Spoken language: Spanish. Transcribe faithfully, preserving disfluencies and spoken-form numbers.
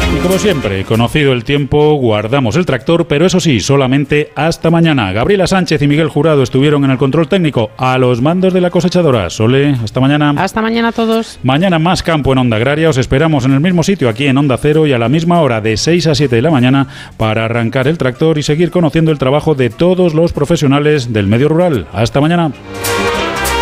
Y como siempre, conocido el tiempo, guardamos el tractor, pero eso sí, solamente hasta mañana. Gabriela Sánchez y Miguel Jurado estuvieron en el control técnico a los mandos de la cosechadora. Sole, hasta mañana. Hasta mañana a todos. Mañana más campo en Onda Agraria. Os esperamos en el mismo sitio, aquí en Onda Cero, y a la misma hora, de seis a siete de la mañana, para arrancar el tractor y seguir conociendo el trabajo de todos los profesionales del medio rural. Hasta mañana.